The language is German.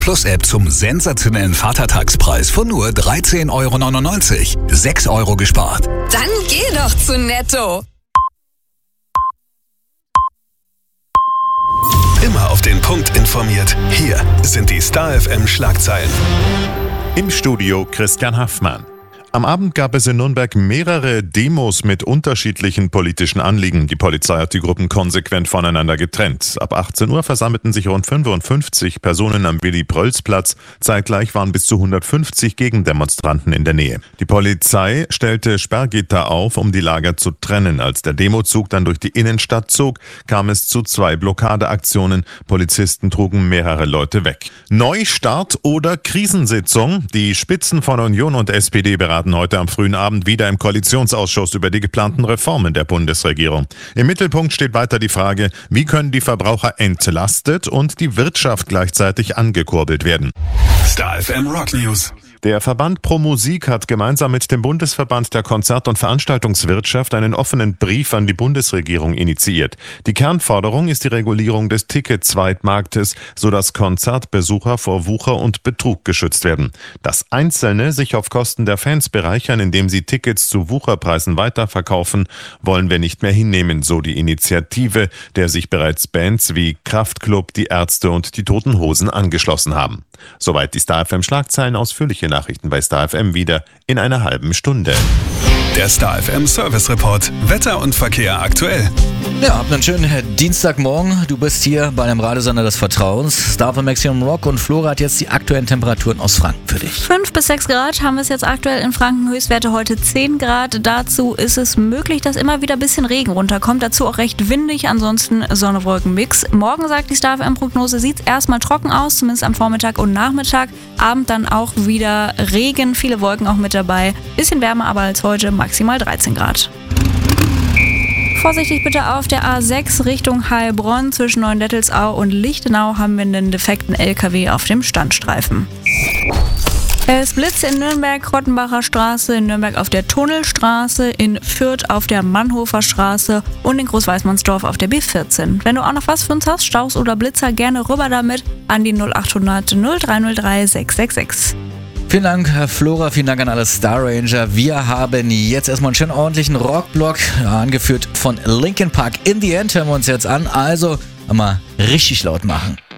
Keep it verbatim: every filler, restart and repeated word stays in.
Plus-App zum sensationellen Vatertagspreis von nur dreizehn Euro neunundneunzig. sechs Euro gespart. Dann geh doch zu Netto. Immer auf den Punkt informiert. Hier sind die Star F M Schlagzeilen. Im Studio Christian Haffmann. Am Abend gab es in Nürnberg mehrere Demos mit unterschiedlichen politischen Anliegen. Die Polizei hat die Gruppen konsequent voneinander getrennt. Ab achtzehn Uhr versammelten sich rund fünfundfünfzig Personen am Willy-Prölz-Platz. Zeitgleich waren bis zu hundertfünfzig Gegendemonstranten in der Nähe. Die Polizei stellte Sperrgitter auf, um die Lager zu trennen. Als der Demozug dann durch die Innenstadt zog, kam es zu zwei Blockadeaktionen. Polizisten trugen mehrere Leute weg. Neustart oder Krisensitzung? Die Spitzen von Union und S P D beraten heute am frühen Abend wieder im Koalitionsausschuss über die geplanten Reformen der Bundesregierung. Im Mittelpunkt steht weiter die Frage, wie können die Verbraucher entlastet und die Wirtschaft gleichzeitig angekurbelt werden. Star F M Rock News. Der Verband Pro Musik hat gemeinsam mit dem Bundesverband der Konzert- und Veranstaltungswirtschaft einen offenen Brief an die Bundesregierung initiiert. Die Kernforderung ist die Regulierung des Ticket-Zweitmarktes, sodass Konzertbesucher vor Wucher und Betrug geschützt werden. Dass Einzelne sich auf Kosten der Fans bereichern, indem sie Tickets zu Wucherpreisen weiterverkaufen, wollen wir nicht mehr hinnehmen, so die Initiative, der sich bereits Bands wie Kraftklub, die Ärzte und die Toten Hosen angeschlossen haben. Soweit die Star F M Schlagzeilen. Ausführliche Nachrichten bei Star F M wieder in einer halben Stunde. Der Star F M Service Report. Wetter und Verkehr aktuell. Ja, habt einen schönen Dienstagmorgen. Du bist hier bei einem Radiosender des Vertrauens. Star F M Maximum Rock und Flora hat jetzt die aktuellen Temperaturen aus Franken für dich. fünf bis sechs Grad haben wir es jetzt aktuell in Franken. Höchstwerte heute zehn Grad. Dazu ist es möglich, dass immer wieder ein bisschen Regen runterkommt. Dazu auch recht windig, ansonsten Sonne-Wolken-Mix. Morgen, sagt die Star F M-Prognose, sieht es erstmal trocken aus, zumindest am Vormittag und Nachmittag. Abend dann auch wieder Regen, viele Wolken auch mit dabei. Bisschen wärmer aber als heute, maximal dreizehn Grad. Vorsichtig bitte auf der A sechs Richtung Heilbronn. Zwischen Neuendettelsau und Lichtenau haben wir einen defekten L K W auf dem Standstreifen. Es blitzt in Nürnberg, Rottenbacher Straße, in Nürnberg auf der Tunnelstraße, in Fürth auf der Mannhofer Straße und in Großweißmannsdorf auf der B vierzehn. Wenn du auch noch was für uns hast, Staus oder Blitzer, gerne rüber damit an die null achthundert null drei null drei sechs sechs sechs. Vielen Dank, Herr Flora, vielen Dank an alle Star Ranger. Wir haben jetzt erstmal einen schönen ordentlichen Rockblock, ja, angeführt von Linkin Park. In the End hören wir uns jetzt an, also mal richtig laut machen.